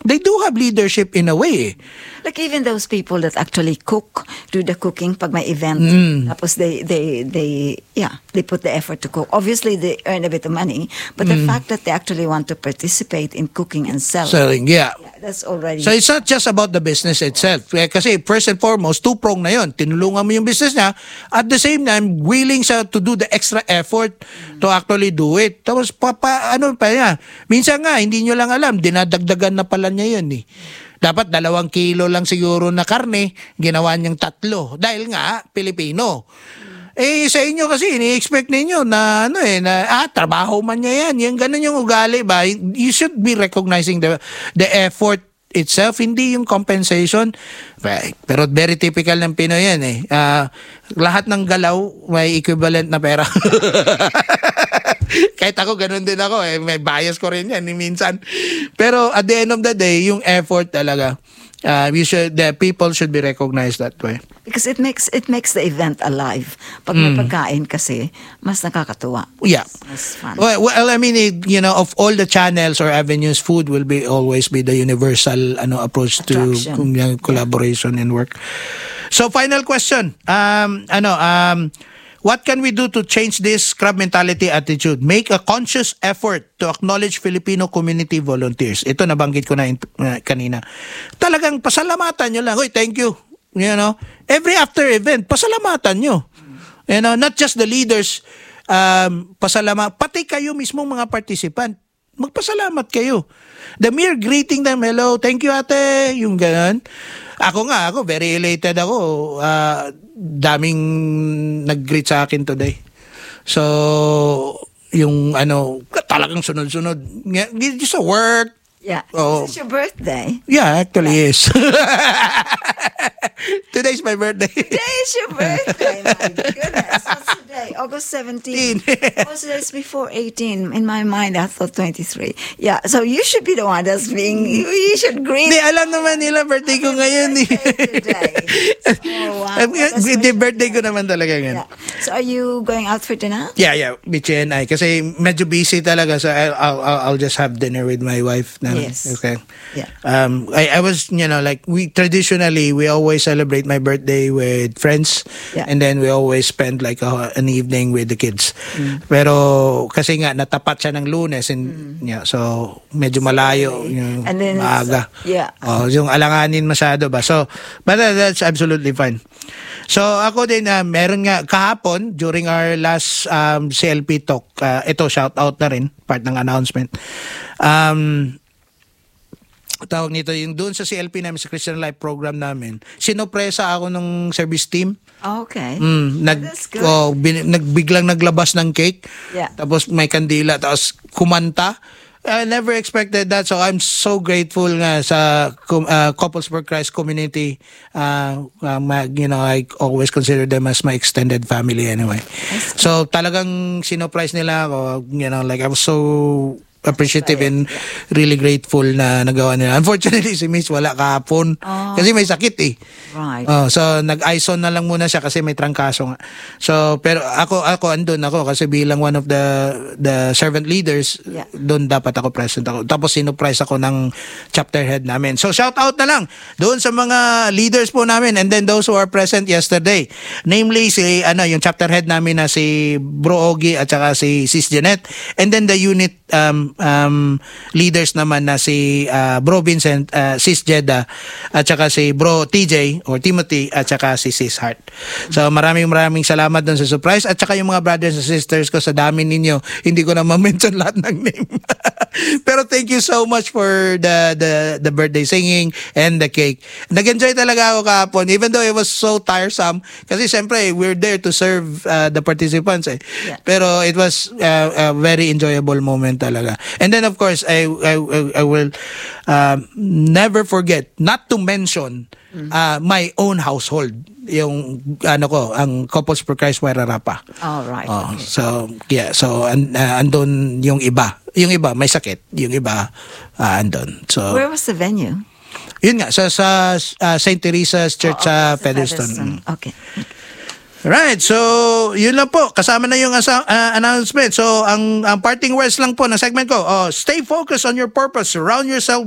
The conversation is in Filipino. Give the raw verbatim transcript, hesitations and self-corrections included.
they do have leadership in a way. Like even those people that actually cook, do the cooking pag may event, Mm. tapos they, they, they, yeah, they put the effort to cook. Obviously, they earn a bit of money, but the fact that they actually want to participate in cooking and selling, Selling, yeah. yeah, that's already... So it's not just about the business itself. Eh, Kasi first and foremost, two-prong na yun. Tinulungan mo yung business niya. At the same time, willing siya to do the extra effort to actually do it. Tapos, pa, pa, ano pa niya? Minsan nga, hindi nyo lang alam, dinadagdagan na pala niya yun eh. Dapat dalawang kilo lang siguro na karne, ginawa niyang tatlo. Dahil nga, Pilipino. Eh, sa inyo kasi, ini-expect ninyo na, ano eh, na, ah, trabaho man niya yan. Yung ganun yung ugali ba? You should be recognizing the, the effort itself, hindi yung compensation. Pero very typical ng Pinoy yan eh. Uh, lahat ng galaw may equivalent na pera. Kahit ako, ganun din ako eh. May bias ko rin yan, minsan. Pero at the end of the day, yung effort talaga, uh, we should, the people should be recognized that way. Because it makes it makes the event alive. Pag may pagkain kasi, mas nakakatuwa. Yeah. Mas fun. Well, well, I mean, it, you know, of all the channels or avenues, food will be always be the universal ano approach Attraction. to um, collaboration and work. So, final question. Um, ano, um, what can we do to change this crab mentality attitude? Make a conscious effort to acknowledge Filipino community volunteers. Ito nabanggit ko na in, uh, kanina. Talagang pasalamatan nyo lang. Hoy, thank you. You know, every after event, pasalamatan nyo. You know, not just the leaders, um, pasalamat, pati kayo mismo mga participant. Magpasalamat kayo. The mere greeting them, hello, thank you ate, yung ganun. Ako nga, ako, very elated ako. Uh, daming nag-greet sa akin today. So, yung ano, talagang sunod-sunod. Just a work. Yeah. Oh. Is this your birthday? Yeah, actually is. Today's my birthday. Today is your birthday. My goodness. What's today? August seventeenth. Oh, so that's before eighteen. In my mind, I thought twenty-three. Yeah, so you should be the one that's being, you should greet. Hindi, alam naman nila, birthday ko ngayon. Today. Oh, wow. Hindi, birthday ko naman talaga ngayon. Yeah. So are you going out for dinner? Yeah, yeah. Michi and I. Kasi medyo busy talaga. So I'll, I'll, I'll just have dinner with my wife. Na, Yes. Okay. Yeah. Um, I, I was, you know, like, we traditionally, we always celebrate my birthday with friends. Yeah. And then we always spend like a, an evening with the kids. Mm. Pero kasi nga, natapat siya ng Lunes. And, yeah, so, medyo malayo. Yung And then, maaga. yeah. Oh, yung alanganin masyado ba. So, but uh, that's absolutely fine. So, ako din, uh, meron nga, kahapon, during our last um, C L P talk, uh, ito, shout out na rin, part ng announcement. Um, tawag nito, yung doon sa C L P namin, sa Christian Life program namin, sinopresa ako ng service team. Okay. Mm, nag, That's good. oh, bin, nagbiglang naglabas ng cake. Yeah. Tapos may kandila, tapos kumanta. I never expected that, so I'm so grateful nga sa uh, Couples for Christ community. Uh, uh, you know, I always consider them as my extended family anyway. So talagang sinurprise nila ako, you know, like I was so appreciative and really grateful na nagawa nila. Unfortunately, si Miss wala kahapon Oh. kasi may sakit eh. Right. Oh, so nag-I S O N na lang muna siya kasi may trangkaso nga. So pero ako ako andun ako kasi bilang one of the the servant leaders, Yeah. doon dapat ako present ako. Tapos sinurprise ako ng chapter head namin. So shout out na lang doon sa mga leaders po namin and then those who are present yesterday. Namely si ano yung chapter head namin na si Bro Ogie at saka si Sis Janet, and then the unit um um leaders naman na si uh, Bro Vincent, uh, Sis Jeddah at saka si Bro T J or Timothy at saka si Sis Hart. So maraming maraming salamat dun sa surprise at saka yung mga brothers and sisters ko, sa dami ninyo hindi ko na ma-mention lahat ng name. Pero thank you so much for the the the birthday singing and the cake. Nag-enjoy talaga ako kahapon even though it was so tiresome kasi syempre we're there to serve uh, the participants eh. Yeah. Pero it was uh, a very enjoyable moment talaga. And then of course I I I will uh, never forget not to mention uh, my own household, yung ano ko, ang Couples for Christ Wairarapa. All right. Oh, Okay. so yeah, so and, uh, andun yung iba. Yung iba may sakit, yung iba uh, andun. So Where was the venue? yun nga sa sa uh, Saint Teresa's Church Oh, sa okay, Featherston. Featherston. Okay. Right, so yun lang po. Kasama na yung asa- uh, announcement. So ang ang parting words lang po ng segment ko. Oh, stay focused on your purpose. Surround yourself